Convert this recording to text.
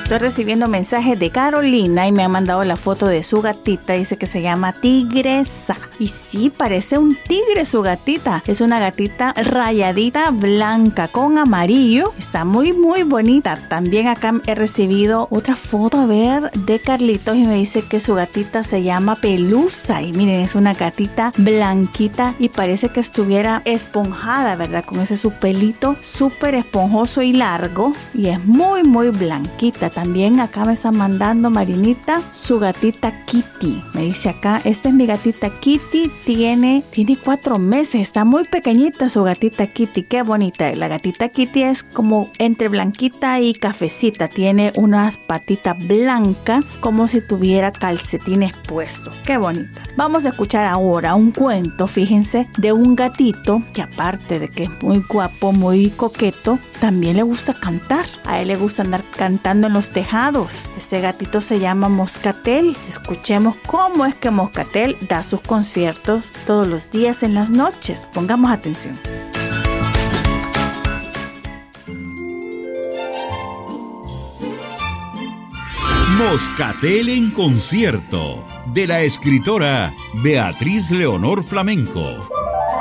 Estoy recibiendo mensajes de Carolina y me ha mandado la foto de su gatita. Dice que se llama Tigresa. Y sí, parece un tigre su gatita. Es una gatita rayadita blanca con amarillo. Está muy bonita. También acá he recibido otra foto, a ver, de Carlitos y me dice que su gatita se llama Pelusa. Y miren, es una gatita blanquita y parece que estuviera esponjada, ¿verdad? Con ese su pelito súper esponjoso y largo. Y es muy blanquita. También acá me está mandando Marinita su gatita Kitty. Me dice acá, esta es mi gatita Kitty. Tiene 4 meses. Está muy pequeñita su gatita Kitty. Qué bonita. La gatita Kitty es como entre blanquita y cafecita. Tiene unas patitas blancas como si tuviera calcetines puestos. Qué bonita. Vamos a escuchar ahora un cuento, fíjense, de un gatito que aparte de que es muy guapo, muy coqueto, también le gusta cantar. A él le gusta andar cantando en los tejados. Este gatito se llama Moscatel. Escuchemos cómo es que Moscatel da sus conciertos todos los días en las noches. Pongamos atención. Moscatel en concierto, de la escritora Beatriz Leonor Flamenco.